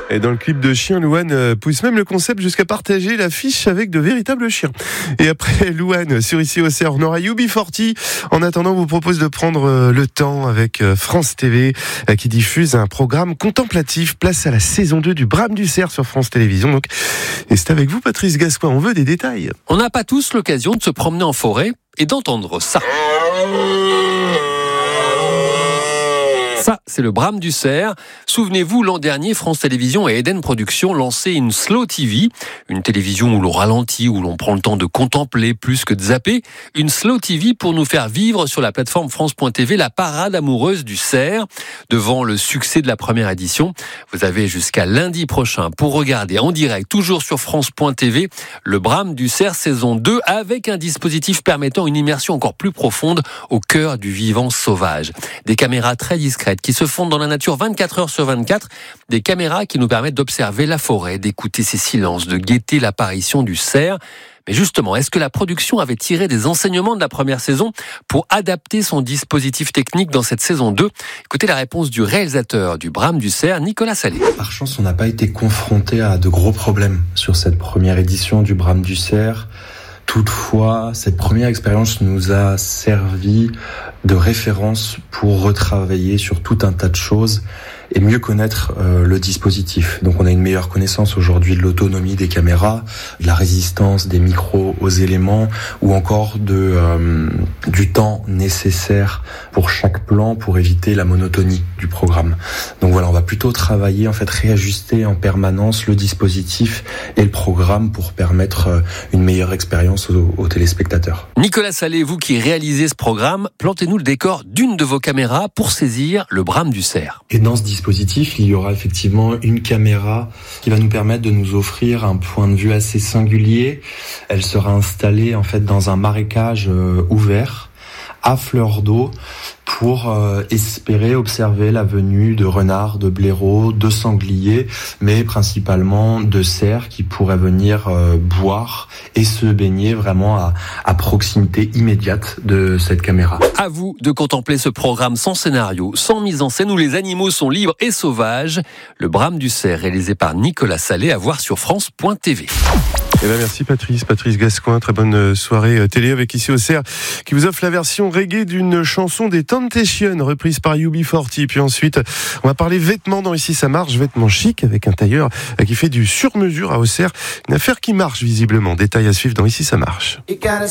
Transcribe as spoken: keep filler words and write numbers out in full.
Et dans le clip de Chien, Louane pousse même le concept jusqu'à partager l'affiche avec de véritables chiens. Et après Louane, sur Ici au Cerf, on aura U B quarante. En attendant, on vous propose de prendre le temps avec France T V qui diffuse un programme contemplatif. Place à la saison deux du Brame du Cerf sur France Télévisions. Donc, et c'est avec vous, Patrice Gascoin. On veut des détails. On n'a pas tous l'occasion de se promener en forêt et d'entendre ça. Ça, c'est le Brame du Cerf. Souvenez-vous, l'an dernier, France Télévisions et Eden Productions lançaient une Slow T V, une télévision où l'on ralentit, où l'on prend le temps de contempler plus que de zapper. Une Slow T V pour nous faire vivre sur la plateforme France point T V la parade amoureuse du cerf. Devant le succès de la première édition, vous avez jusqu'à lundi prochain pour regarder en direct, toujours sur France point T V, le Brame du Cerf saison deux, avec un dispositif permettant une immersion encore plus profonde au cœur du vivant sauvage. Des caméras très discrètes qui se fondent dans la nature vingt-quatre heures sur vingt-quatre, des caméras qui nous permettent d'observer la forêt, d'écouter ses silences, de guetter l'apparition du cerf. Mais justement, est-ce que la production avait tiré des enseignements de la première saison pour adapter son dispositif technique dans cette saison deux? Écoutez la réponse du réalisateur du Brame du Cerf, Nicolas Salé. Par chance, on n'a pas été confronté à de gros problèmes sur cette première édition du Brame du Cerf. Toutefois, cette première expérience nous a servi de référence pour retravailler sur tout un tas de choses et mieux connaître euh, le dispositif. Donc on a une meilleure connaissance aujourd'hui de l'autonomie des caméras, de la résistance des micros aux éléments ou encore de euh, du temps nécessaire pour chaque plan pour éviter la monotonie du programme. Donc voilà, on va plutôt travailler, en fait, réajuster en permanence le dispositif et le programme pour permettre euh, une meilleure expérience aux, aux téléspectateurs. Nicolas Salé, vous qui réalisez ce programme, plantez-nous le décor d'une de vos caméras pour saisir le Brame du Cerf. Et dans ce dispositif, il y aura effectivement une caméra qui va nous permettre de nous offrir un point de vue assez singulier. Elle sera installée en fait dans un marécage euh, ouvert à fleur d'eau pour euh, espérer observer la venue de renards, de blaireaux, de sangliers, mais principalement de cerfs qui pourraient venir euh, boire et se baigner vraiment à, à proximité immédiate de cette caméra. À vous de contempler ce programme sans scénario, sans mise en scène, où les animaux sont libres et sauvages. Le Brame du Cerf, réalisé par Nicolas Salé, à voir sur France point T V. Eh ben merci Patrice, Patrice Gascoin, très bonne soirée télé avec Ici au Cerf, qui vous offre la version reggae d'une chanson des Temptations, reprise par U B quarante. Puis ensuite, on va parler vêtements dans Ici ça marche, vêtements chic avec un tailleur qui fait du sur-mesure à Auxerre, une affaire qui marche visiblement. Détail à suivre dans Ici ça marche.